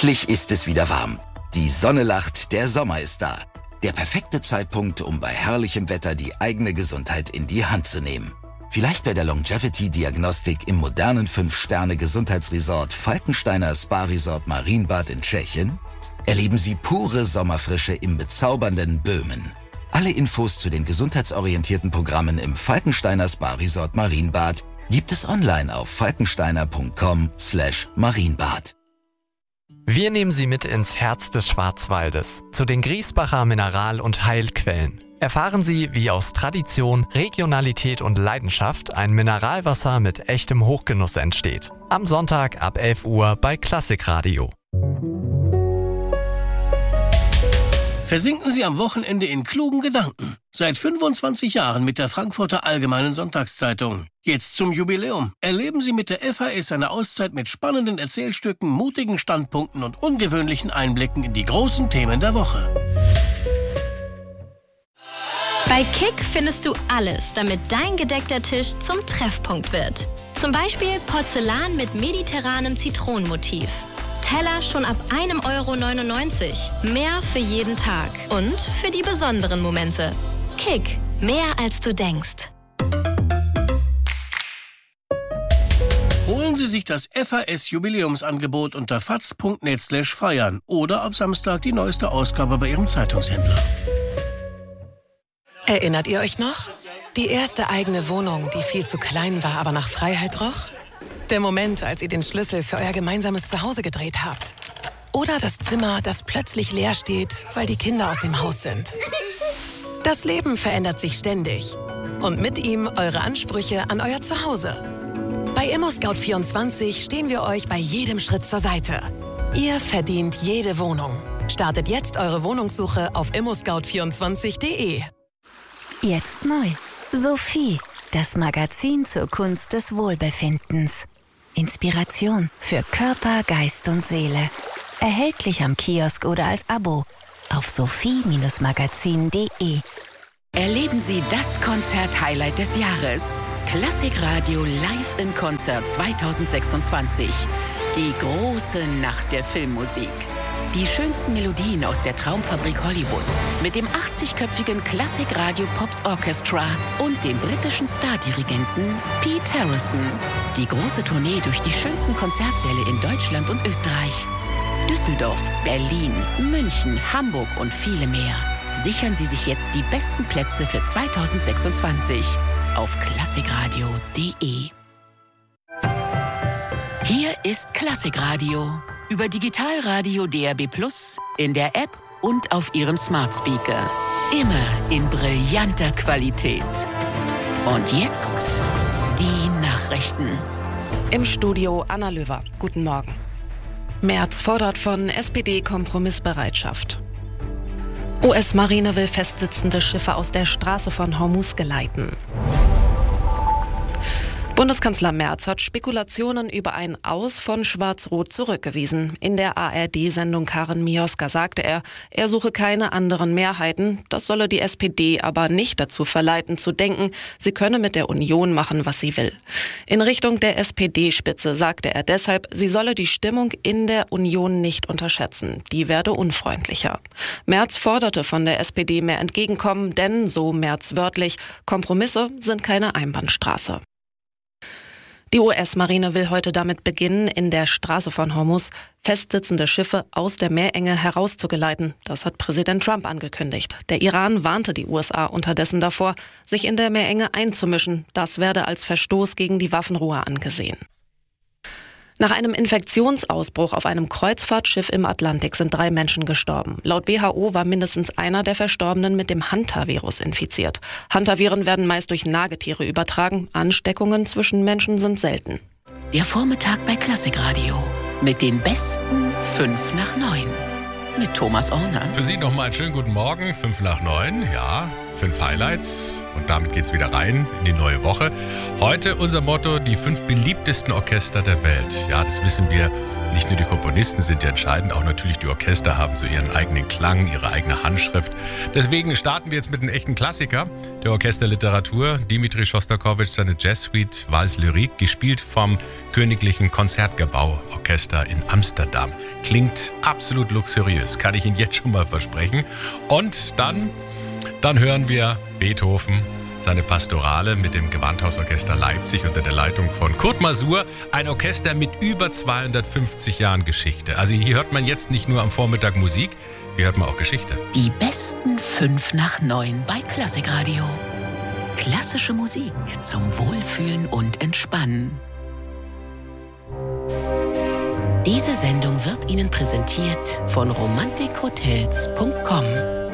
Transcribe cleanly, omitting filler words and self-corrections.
Endlich ist es wieder warm. Die Sonne lacht, der Sommer ist da. Der perfekte Zeitpunkt, um bei herrlichem Wetter die eigene Gesundheit in die Hand zu nehmen. Vielleicht bei der Longevity-Diagnostik im modernen 5-Sterne-Gesundheitsresort Falkensteiner Spa-Resort Marienbad in Tschechien? Erleben Sie pure Sommerfrische im bezaubernden Böhmen. Alle Infos zu den gesundheitsorientierten Programmen im Falkensteiner Spa-Resort Marienbad gibt es online auf falkensteiner.com/Marienbad. Wir nehmen Sie mit ins Herz des Schwarzwaldes, zu den Griesbacher Mineral- und Heilquellen. Erfahren Sie, wie aus Tradition, Regionalität und Leidenschaft ein Mineralwasser mit echtem Hochgenuss entsteht. Am Sonntag ab 11 Uhr bei Klassikradio. Versinken Sie am Wochenende in klugen Gedanken. Seit 25 Jahren mit der Frankfurter Allgemeinen Sonntagszeitung. Jetzt zum Jubiläum. Erleben Sie mit der FAS eine Auszeit mit spannenden Erzählstücken, mutigen Standpunkten und ungewöhnlichen Einblicken in die großen Themen der Woche. Bei Kick findest du alles, damit dein gedeckter Tisch zum Treffpunkt wird. Zum Beispiel Porzellan mit mediterranem Zitronenmotiv. Teller schon ab 1,99 €. Mehr für jeden Tag und für die besonderen Momente. Kick, mehr als du denkst. Holen Sie sich das FAS-Jubiläumsangebot unter faz.net/feiern oder ab Samstag die neueste Ausgabe bei Ihrem Zeitungshändler. Erinnert ihr euch noch? Die erste eigene Wohnung, die viel zu klein war, aber nach Freiheit roch? Der Moment, als ihr den Schlüssel für euer gemeinsames Zuhause gedreht habt. Oder das Zimmer, das plötzlich leer steht, weil die Kinder aus dem Haus sind. Das Leben verändert sich ständig. Und mit ihm eure Ansprüche an euer Zuhause. Bei ImmoScout24 stehen wir euch bei jedem Schritt zur Seite. Ihr verdient jede Wohnung. Startet jetzt eure Wohnungssuche auf immoscout24.de. Jetzt neu. Sophie, das Magazin zur Kunst des Wohlbefindens. Inspiration für Körper, Geist und Seele. Erhältlich am Kiosk oder als Abo auf sophie-magazin.de. Erleben Sie das Konzert-Highlight des Jahres. Klassikradio Live in Konzert 2026. Die große Nacht der Filmmusik. Die schönsten Melodien aus der Traumfabrik Hollywood mit dem 80-köpfigen Klassikradio Pops Orchestra und dem britischen Stardirigenten Pete Harrison. Die große Tournee durch die schönsten Konzertsäle in Deutschland und Österreich. Düsseldorf, Berlin, München, Hamburg und viele mehr. Sichern Sie sich jetzt die besten Plätze für 2026 auf klassikradio.de. Hier ist Klassikradio. Über Digitalradio DAB+, in der App und auf Ihrem Smart Speaker. Immer in brillanter Qualität. Und jetzt die Nachrichten. Im Studio Anna Löwer. Guten Morgen. Merz fordert von SPD Kompromissbereitschaft. US-Marine will festsitzende Schiffe aus der Straße von Hormuz geleiten. Bundeskanzler Merz hat Spekulationen über ein Aus von Schwarz-Rot zurückgewiesen. In der ARD-Sendung Karin Mioska sagte er suche keine anderen Mehrheiten. Das solle die SPD aber nicht dazu verleiten, zu denken, sie könne mit der Union machen, was sie will. In Richtung der SPD-Spitze sagte er deshalb, sie solle die Stimmung in der Union nicht unterschätzen. Die werde unfreundlicher. Merz forderte von der SPD mehr Entgegenkommen, denn, so Merz wörtlich, Kompromisse sind keine Einbahnstraße. Die US-Marine will heute damit beginnen, in der Straße von Hormuz festsitzende Schiffe aus der Meerenge herauszugeleiten. Das hat Präsident Trump angekündigt. Der Iran warnte die USA unterdessen davor, sich in der Meerenge einzumischen. Das werde als Verstoß gegen die Waffenruhe angesehen. Nach einem Infektionsausbruch auf einem Kreuzfahrtschiff im Atlantik sind 3 Menschen gestorben. Laut WHO war mindestens einer der Verstorbenen mit dem Hantavirus infiziert. Hantaviren werden meist durch Nagetiere übertragen. Ansteckungen zwischen Menschen sind selten. Der Vormittag bei Klassikradio mit den besten 5 nach 9. Mit Thomas Orner. Für Sie nochmal einen schönen guten Morgen, 5 nach 9, ja. 5 Highlights und damit geht's wieder rein in die neue Woche. Heute unser Motto, die 5 beliebtesten Orchester der Welt. Ja, das wissen wir. Nicht nur die Komponisten sind ja entscheidend, auch natürlich die Orchester haben so ihren eigenen Klang, ihre eigene Handschrift. Deswegen starten wir jetzt mit einem echten Klassiker der Orchesterliteratur. Dimitri Schostakowitsch, seine Jazzsuite Vals Lyrique, gespielt vom Königlichen Konzertgebauorchester in Amsterdam. Klingt absolut luxuriös, kann ich Ihnen jetzt schon mal versprechen. Und dann hören wir Beethoven, seine Pastorale mit dem Gewandhausorchester Leipzig unter der Leitung von Kurt Masur. Ein Orchester mit über 250 Jahren Geschichte. Also hier hört man jetzt nicht nur am Vormittag Musik, hier hört man auch Geschichte. Die besten 5 nach 9 bei Klassikradio. Klassische Musik zum Wohlfühlen und Entspannen. Diese Sendung wird Ihnen präsentiert von romantikhotels.com.